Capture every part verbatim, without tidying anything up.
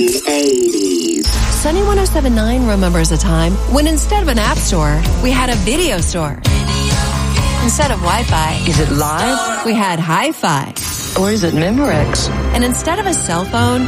eighties. Sunny one oh seven point nine remembers a time when instead of an app store, we had a video store. Instead of Wi-Fi, is it live? We had Hi-Fi. Or is it Memorex? And instead of a cell phone,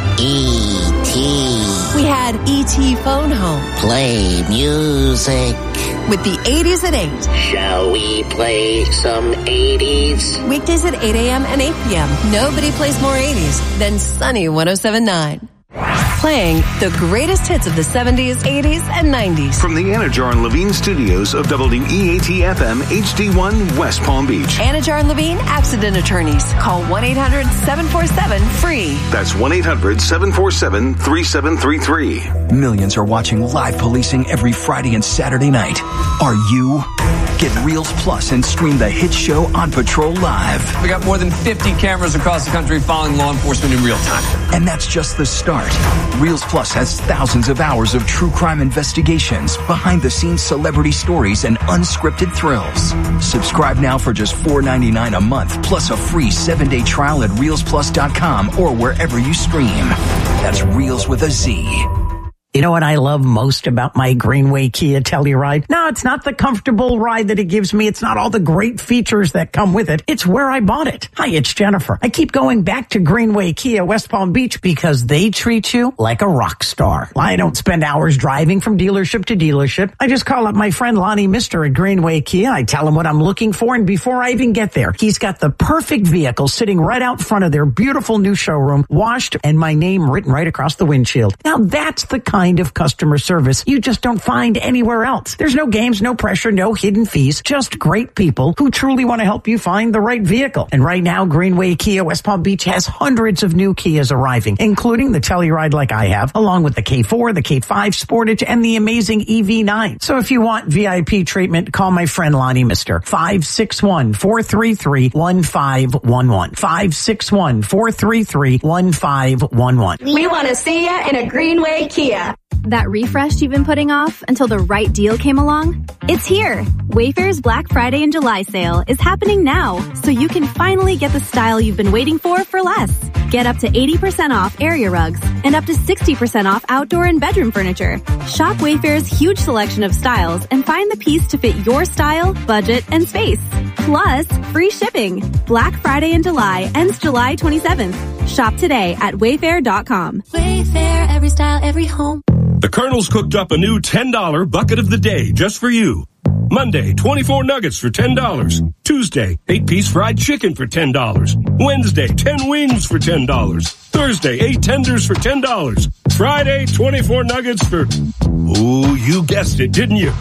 E T we had E T Phone Home. Play music. With the eighties at eight. Shall we play some eighties? Weekdays at eight a.m. and eight p.m. Nobody plays more eighties than Sunny one oh seven point nine. Playing the greatest hits of the seventies, eighties, and nineties. From the Anajar and Levine studios of W E A T F M H D one West Palm Beach. Anajar and Levine Accident Attorneys. Call one eight hundred seven four seven free. That's one eight hundred seven four seven three seven three three. Millions are watching live policing every Friday and Saturday night. Are you? Get Reels Plus and stream the hit show On Patrol live. We got more than fifty cameras across the country following law enforcement in real time. And that's just the start. Reels Plus has thousands of hours of true crime investigations, behind-the-scenes celebrity stories, and unscripted thrills. Subscribe now for just four ninety-nine a month, plus a free seven-day trial at reels plus dot com or wherever you stream. That's Reels with a Z. You know what I love most about my Greenway Kia Telluride? No, it's not the comfortable ride that it gives me. It's not all the great features that come with it. It's where I bought it. Hi, it's Jennifer. I keep going back to Greenway Kia West Palm Beach because they treat you like a rock star. I don't spend hours driving from dealership to dealership. I just call up my friend Lonnie Mister at Greenway Kia. I tell him what I'm looking for, and before I even get there, he's got the perfect vehicle sitting right out front of their beautiful new showroom, washed, and my name written right across the windshield. Now that's the kind of customer service you just don't find anywhere else. There's no games, no pressure, no hidden fees, just great people who truly want to help you find the right vehicle. And right now, Greenway Kia West Palm Beach has hundreds of new Kias arriving, including the Telluride like I have, along with the K four, the K five Sportage, and the amazing E V nine. So if you want V I P treatment, call my friend Lonnie Mister. five six one, four three three, one five one one. five six one, four three three, one five one one. We want to see you in a Greenway Kia. That refresh you've been putting off until the right deal came along? It's here! Wayfair's Black Friday and July sale is happening now, so you can finally get the style you've been waiting for for less. Get up to eighty percent off area rugs and up to sixty percent off outdoor and bedroom furniture. Shop Wayfair's huge selection of styles and find the piece to fit your style, budget, and space. Plus, free shipping. Black Friday in July ends July twenty-seventh. Shop today at wayfair dot com. Wayfair, every style, every home. The Colonel's cooked up a new ten dollar bucket of the day just for you. Monday, twenty-four nuggets for ten dollars. Tuesday, eight-piece fried chicken for ten dollars. Wednesday, ten wings for ten dollars. Thursday, eight tenders for ten dollars. Friday, twenty-four nuggets for... Ooh, you guessed it, didn't you?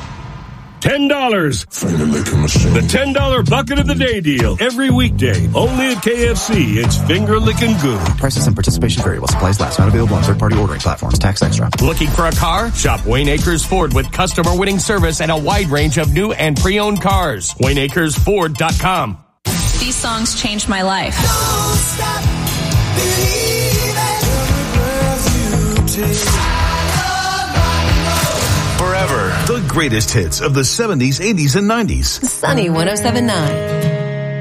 ten dollars. The ten dollar bucket of the day deal. Every weekday. Only at K F C. It's finger licking good. Prices and participation vary while supplies last. Not available on third-party ordering platforms. Tax extra. Looking for a car? Shop Wayne Acres Ford with customer winning service and a wide range of new and pre-owned cars. Wayne Acres Ford dot com. These songs changed my life. Don't stop believing. Forever. The greatest hits of the seventies, eighties, and nineties. Sunny one oh seven point nine.